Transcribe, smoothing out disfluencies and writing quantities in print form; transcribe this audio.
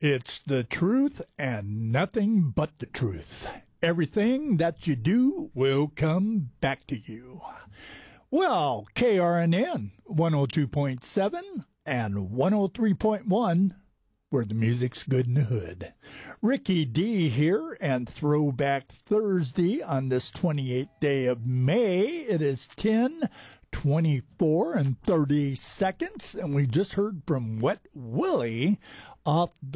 It's the truth and nothing but the truth. Everything that you do will come back to you. Well, KRNN 102.7 and 103.1, where the music's good in the hood. Ricky D here, and Throwback Thursday on this 28th day of May. It is 10:24 and 30 seconds, and we just heard from Wet Willie off the